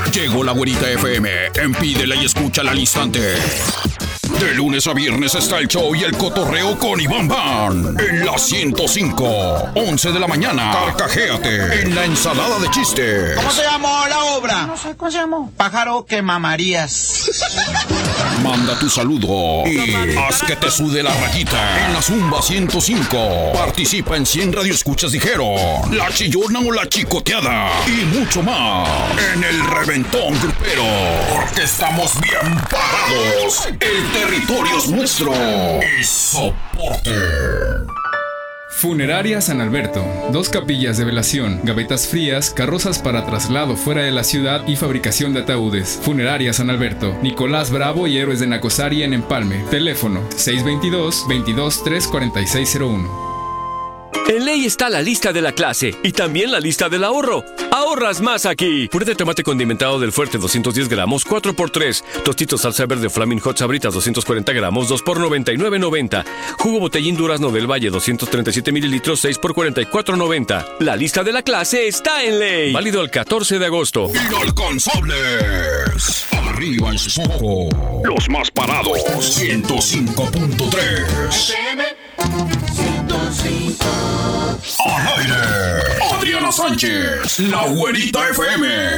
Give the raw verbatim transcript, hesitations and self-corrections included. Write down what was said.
Llegó la güerita F M en Pídela y Escúchala al instante. De lunes a viernes está el show y el cotorreo con Iván Van en la ciento cinco, once de la mañana. Carcajéate en la ensalada de chistes. ¿Cómo se llamó la obra? No sé, ¿cómo se llamó? Pájaro que mamarías. Manda tu saludo y haz que te sude la rayita en la Zumba ciento cinco. Participa en cien radioescuchas, dijeron, La Chillona o La Chicoteada y mucho más en el Reventón Grupero. Porque estamos bien parados. El territorio es nuestro y soporte. Funeraria San Alberto. Dos capillas de velación, gavetas frías, carrozas para traslado fuera de la ciudad y fabricación de ataúdes. Funeraria San Alberto. Nicolás Bravo y Héroes de Nacosari en Empalme. Teléfono seis dos dos, veintidós, tres cuarenta y seis cero uno. En Ley está la lista de la clase y también la lista del ahorro. ¡Ahorras más aquí! Puré de tomate condimentado del Fuerte doscientos diez gramos, cuatro por tres. Tostitos salsa verde Flaming Hot Sabritas doscientos cuarenta gramos, dos por noventa y nueve noventa. Jugo Botellín Durazno del Valle doscientos treinta y siete mililitros, seis por cuarenta y cuatro noventa. La lista de la clase está en Ley. Válido el catorce de agosto. Inalcanzables. Arriba en Soco. Los más parados. ciento cinco punto tres. ciento cinco. Al aire. Adriana Sánchez. La güerita F M.